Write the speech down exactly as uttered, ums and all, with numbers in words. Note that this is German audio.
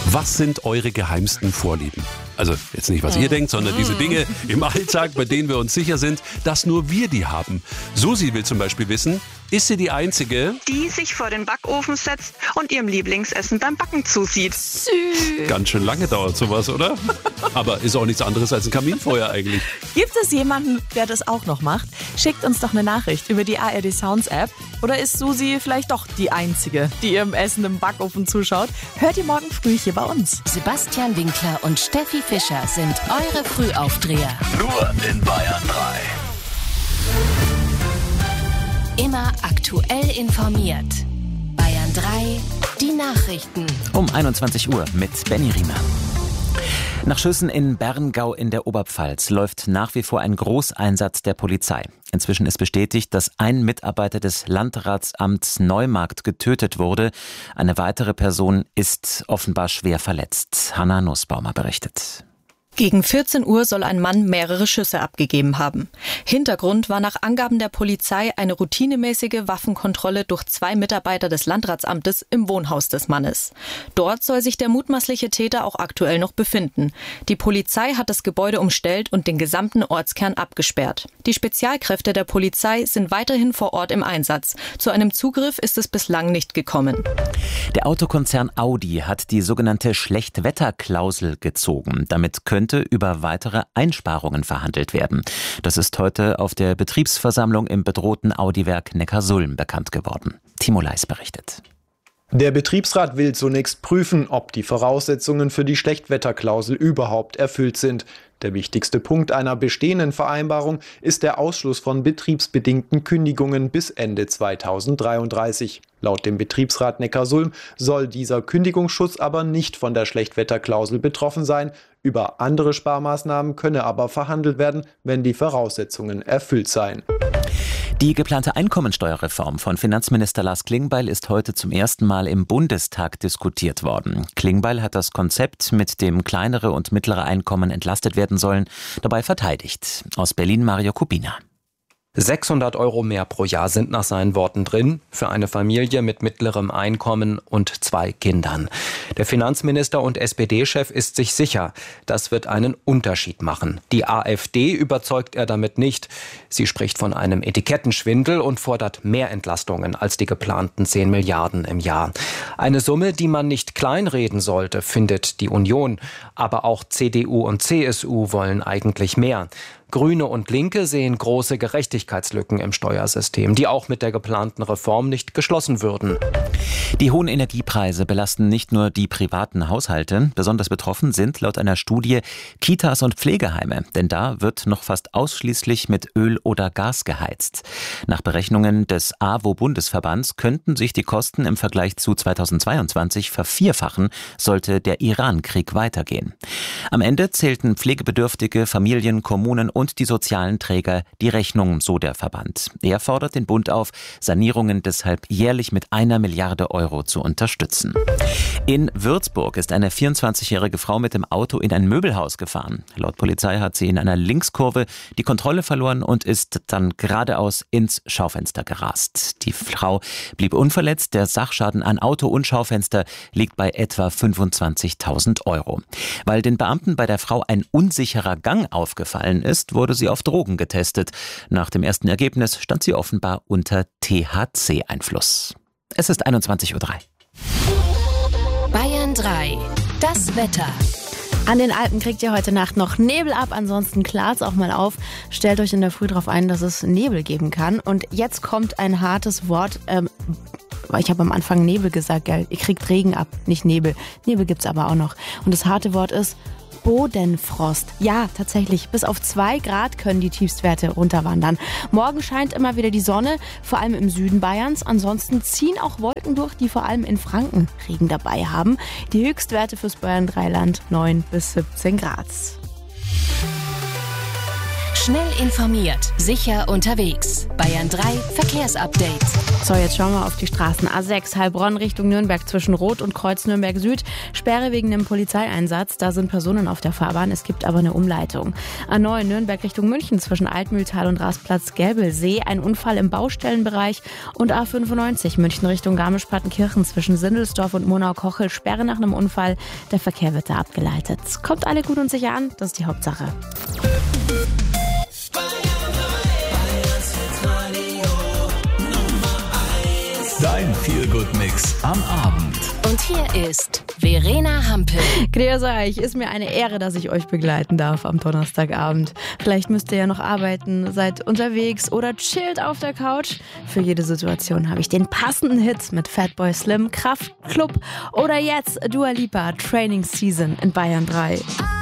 Was sind eure geheimsten Vorlieben? Also jetzt nicht, was ihr denkt, sondern diese Dinge im Alltag, bei denen wir uns sicher sind, dass nur wir die haben. Susi will zum Beispiel wissen, ist sie die Einzige, die sich vor den Backofen setzt und ihrem Lieblingsessen beim Backen zusieht. Süß. Ganz schön lange dauert sowas, oder? Aber ist auch nichts anderes als ein Kaminfeuer eigentlich. Gibt es jemanden, der das auch noch macht? Schickt uns doch eine Nachricht über die A R D Sounds App. Oder ist Susi vielleicht doch die Einzige, die ihrem Essen im Backofen zuschaut? Hört ihr morgen früh hier bei uns. Sebastian Winkler und Steffi Fischer sind eure Frühaufdreher. Nur in Bayern drei. Immer aktuell informiert. Bayern drei, die Nachrichten. Um einundzwanzig Uhr mit Benny Riemer. Nach Schüssen in Berngau in der Oberpfalz läuft nach wie vor ein Großeinsatz der Polizei. Inzwischen ist bestätigt, dass ein Mitarbeiter des Landratsamts Neumarkt getötet wurde. Eine weitere Person ist offenbar schwer verletzt. Hanna Nussbaumer berichtet. Gegen vierzehn Uhr soll ein Mann mehrere Schüsse abgegeben haben. Hintergrund war nach Angaben der Polizei eine routinemäßige Waffenkontrolle durch zwei Mitarbeiter des Landratsamtes im Wohnhaus des Mannes. Dort soll sich der mutmaßliche Täter auch aktuell noch befinden. Die Polizei hat das Gebäude umstellt und den gesamten Ortskern abgesperrt. Die Spezialkräfte der Polizei sind weiterhin vor Ort im Einsatz. Zu einem Zugriff ist es bislang nicht gekommen. Der Autokonzern Audi hat die sogenannte Schlechtwetterklausel gezogen. Damit könnte über weitere Einsparungen verhandelt werden. Das ist heute auf der Betriebsversammlung im bedrohten Audi-Werk Neckarsulm bekannt geworden. Timo Leis berichtet. Der Betriebsrat will zunächst prüfen, ob die Voraussetzungen für die Schlechtwetterklausel überhaupt erfüllt sind. Der wichtigste Punkt einer bestehenden Vereinbarung ist der Ausschluss von betriebsbedingten Kündigungen bis Ende zweitausenddreiunddreißig. Laut dem Betriebsrat Neckarsulm soll dieser Kündigungsschutz aber nicht von der Schlechtwetterklausel betroffen sein. Über andere Sparmaßnahmen könne aber verhandelt werden, wenn die Voraussetzungen erfüllt seien. Die geplante Einkommensteuerreform von Finanzminister Lars Klingbeil ist heute zum ersten Mal im Bundestag diskutiert worden. Klingbeil hat das Konzept, mit dem kleinere und mittlere Einkommen entlastet werden sollen, dabei verteidigt. Aus Berlin Mario Kubina. sechshundert Euro mehr pro Jahr sind nach seinen Worten drin für eine Familie mit mittlerem Einkommen und zwei Kindern. Der Finanzminister und S P D-Chef ist sich sicher, das wird einen Unterschied machen. Die AfD überzeugt er damit nicht. Sie spricht von einem Etikettenschwindel und fordert mehr Entlastungen als die geplanten zehn Milliarden im Jahr. Eine Summe, die man nicht kleinreden sollte, findet die Union. Aber auch C D U und C S U wollen eigentlich mehr. Grüne und Linke sehen große Gerechtigkeitslücken im Steuersystem, die auch mit der geplanten Reform nicht geschlossen würden. Die hohen Energiepreise belasten nicht nur die privaten Haushalte. Besonders betroffen sind laut einer Studie Kitas und Pflegeheime. Denn da wird noch fast ausschließlich mit Öl oder Gas geheizt. Nach Berechnungen des A W O-Bundesverbands könnten sich die Kosten im Vergleich zu zweitausendzweiundzwanzig vervierfachen, sollte der Iran-Krieg weitergehen. Am Ende zählten pflegebedürftige Familien, Kommunen und die sozialen Träger die Rechnung, so der Verband. Er fordert den Bund auf, Sanierungen deshalb jährlich mit einer Milliarde Euro zu unterstützen. In Würzburg ist eine vierundzwanzigjährige Frau mit dem Auto in ein Möbelhaus gefahren. Laut Polizei hat sie in einer Linkskurve die Kontrolle verloren und ist dann geradeaus ins Schaufenster gerast. Die Frau blieb unverletzt. Der Sachschaden an Auto und Schaufenster liegt bei etwa fünfundzwanzigtausend Euro. Weil den Beamten bei der Frau ein unsicherer Gang aufgefallen ist, wurde sie auf Drogen getestet. Nach dem ersten Ergebnis stand sie offenbar unter T H C-Einfluss. Es ist einundzwanzig Uhr drei. Bayern drei, das Wetter. An den Alpen kriegt ihr heute Nacht noch Nebel ab, ansonsten klart's auch mal auf. Stellt euch in der Früh darauf ein, dass es Nebel geben kann. Und jetzt kommt ein hartes Wort. Ähm, ich habe am Anfang Nebel gesagt, gell? Ihr kriegt Regen ab, nicht Nebel. Nebel gibt's aber auch noch. Und das harte Wort ist Bodenfrost. Ja, tatsächlich. Bis auf zwei Grad können die Tiefstwerte runterwandern. Morgen scheint immer wieder die Sonne, vor allem im Süden Bayerns. Ansonsten ziehen auch Wolken durch, die vor allem in Franken Regen dabei haben. Die Höchstwerte fürs Bayern drei Land neun bis siebzehn Grad. Schnell informiert, sicher unterwegs. Bayern drei Verkehrsupdate. So, jetzt schauen wir auf die Straßen. A sechs Heilbronn Richtung Nürnberg zwischen Rot und Kreuz Nürnberg Süd. Sperre wegen einem Polizeieinsatz. Da sind Personen auf der Fahrbahn. Es gibt aber eine Umleitung. A neun Nürnberg Richtung München zwischen Altmühltal und Rastplatz Gelbelsee. Ein Unfall im Baustellenbereich. Und A fünfundneunzig München Richtung Garmisch-Partenkirchen zwischen Sindelsdorf und Monau-Kochel. Sperre nach einem Unfall. Der Verkehr wird da abgeleitet. Kommt alle gut und sicher an. Das ist die Hauptsache. Dein Feel-Good-Mix am Abend. Und hier ist Verena Hampel. Grüß euch, ist mir eine Ehre, dass ich euch begleiten darf am Donnerstagabend. Vielleicht müsst ihr ja noch arbeiten, seid unterwegs oder chillt auf der Couch. Für jede Situation habe ich den passenden Hit mit Fatboy Slim, Kraftklub oder jetzt Dua Lipa, Training Season in Bayern drei.